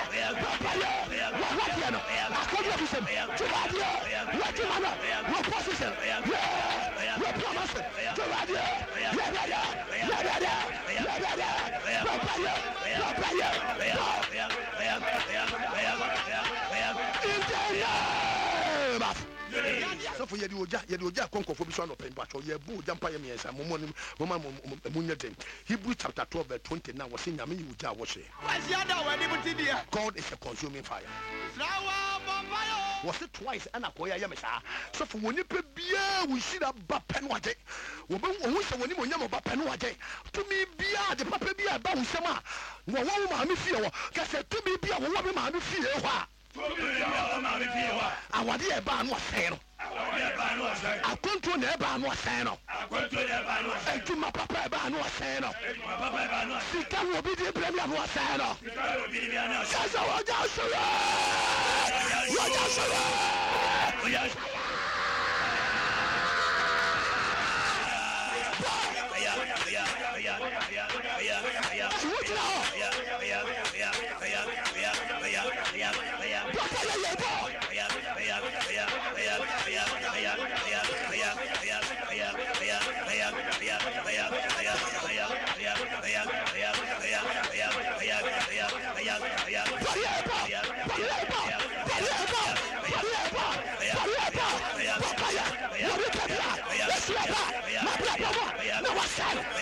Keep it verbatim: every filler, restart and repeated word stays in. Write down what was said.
Wadiano, according to him, to Radio, Watimana, no position, no promise, to Radio, so for you do you do conquer for biso no pen patrol ye bu jampa ye miensa mo mo mo mo nyete Hebrew chapter twelve verse twenty-nine was saying nyame you ja wo hye God is a consuming fire was it twice and akoya ye mesa so for woni pe bia wo shira ba pen waje wo be wo se woni mo nyama ba pen waje to me bia de papa bia ba wo sema wo wo ma me fie wo ka se to me bia wo wo me ma me fie ho a awade e ba no asen no akonto na e ba no asen no ejuma papa e ba no asen no sika wo bi de premier no asen no sasa wo ja sura wo ja sura